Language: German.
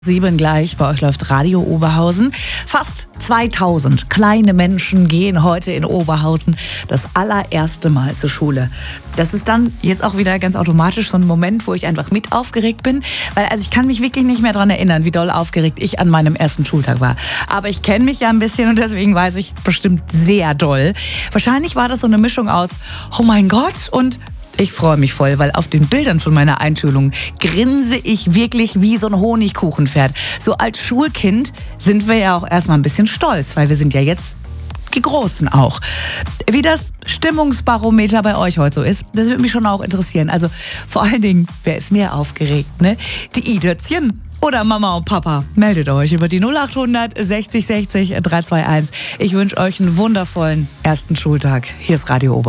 7 gleich, bei euch läuft Radio Oberhausen. Fast 2000 kleine Menschen gehen heute in Oberhausen das allererste Mal zur Schule. Das ist dann jetzt auch wieder ganz automatisch so ein Moment, wo ich einfach mit aufgeregt bin. Weil ich kann mich wirklich nicht mehr daran erinnern, wie doll aufgeregt ich an meinem ersten Schultag war. Aber ich kenne mich ja ein bisschen und deswegen weiß ich bestimmt sehr doll. Wahrscheinlich war das so eine Mischung aus oh mein Gott und ich freue mich voll, weil auf den Bildern von meiner Einschulung grinse ich wirklich wie so ein Honigkuchenpferd. So als Schulkind sind wir ja auch erstmal ein bisschen stolz, weil wir sind ja jetzt die Großen auch. Wie das Stimmungsbarometer bei euch heute so ist, das würde mich schon auch interessieren. Also vor allen Dingen, wer ist mehr aufgeregt, ne? Die Idötzchen oder Mama und Papa? Meldet euch über die 0800 60 60 321. Ich wünsche euch einen wundervollen ersten Schultag. Hier ist Radio Oberhausen.